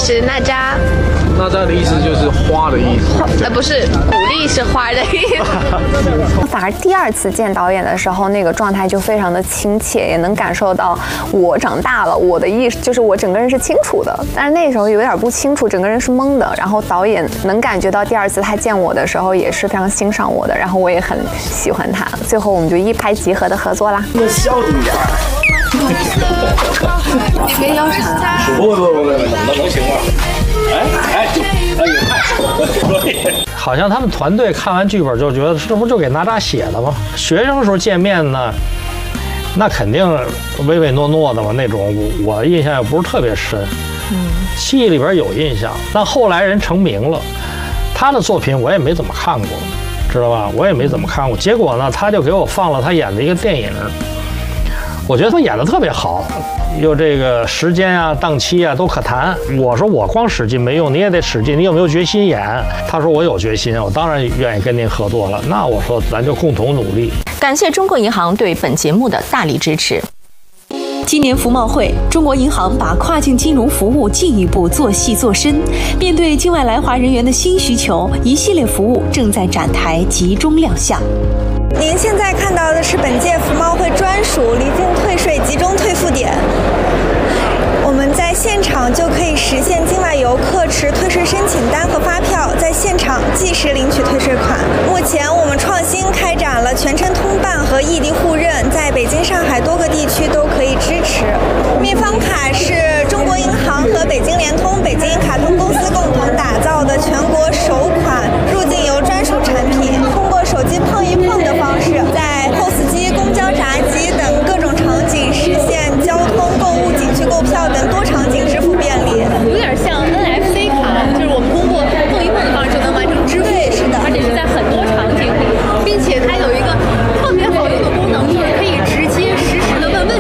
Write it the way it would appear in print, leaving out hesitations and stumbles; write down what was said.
是娜扎。 娜扎的意思就是花的意思， 不是，鼓励是花的意思。 反而第二次见导演的时候，那个状态就非常的亲切，也能感受到我长大了，我的意识就是我整个人是清楚的，但是那时候有点不清楚，整个人是懵的。然后导演能感觉到第二次他见我的时候也是非常欣赏我的，然后我也很喜欢他，最后我们就一拍即合的合作啦。 那笑点点。 你别摇啥？ 不，那能行吗？ 好像他们团队看完剧本就觉得这不就给娜扎写的吗？学生时候见面呢，那肯定唯唯诺诺的嘛，那种我印象也不是特别深。戏里边有印象，但后来人成名了，他的作品我也没怎么看过，知道吧？我也没怎么看过。结果呢，他就给我放了他演的一个电影，我觉得他演的特别好。有这个时间啊、档期啊都可谈。我说我光使劲没用，你也得使劲，你有没有决心演？他说我有决心，我当然愿意跟您合作了。那我说咱就共同努力。 感谢中国银行对本节目的大力支持。今年服贸会，中国银行把跨境金融服务进一步做细做深。面对境外来华人员的新需求，一系列服务正在展台集中亮相。 您现在看到的是本届服贸会专属离境退税集中退付点，我们在现场就可以实现境外游客持退税申请单和发票，在现场即时领取退税款。目前我们创新开展了全程通办和异地互认，在北京、上海多个地区都可以支持。蜜蜂卡是中国银行和北京联通、北京卡通公司共同打造的全国首款入境游专属产品，通过手机碰一碰的方式，在 POS 机、公交闸机等各种场景实现交通、购物、景区购票等多场景支付便利。 有点像